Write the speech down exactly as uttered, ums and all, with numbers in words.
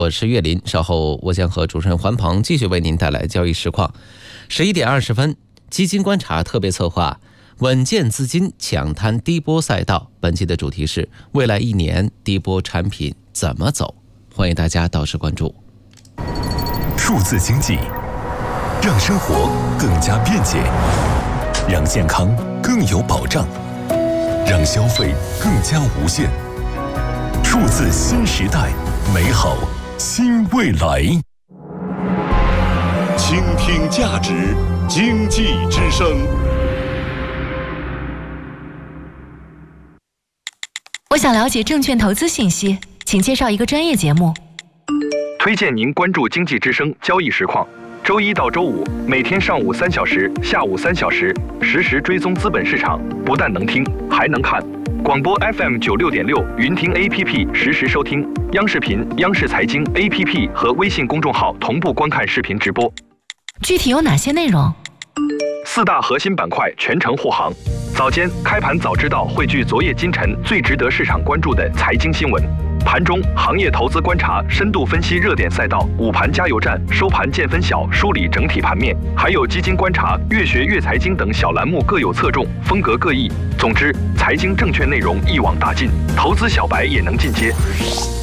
我是岳林，稍后我将和主持人环鹏继续为您带来交易实况。十一点二十分，基金观察特别策划稳健资金抢滩低波赛道，本期的主题是未来一年低波产品怎么走，欢迎大家到时关注。 数字经济让生活更加便捷，让健康更有保障，让消费更加无限。数字新时代，美好新未来。 倾听价值，经济之声。 我想了解证券投资信息，请介绍一个专业节目。 推荐您关注经济之声交易实况，周一到周五每天上午三小时，下午三小时，实时追踪资本市场，不但能听，还能看。广播 F M 九六点六，云听 A P P 实时收听，央视频、央视财经 A P P 和微信公众号同步观看视频直播。 具体有哪些内容？ 四大核心板块全程护航。早间开盘早知道汇聚昨夜今晨最值得市场关注的财经新闻。盘中行业投资观察，深度分析热点赛道，午盘加油站，收盘见分晓，梳理整体盘面，还有基金观察、越学越财经等小栏目各有侧重，风格各异。总之，财经证券内容一网打尽，投资小白也能进阶。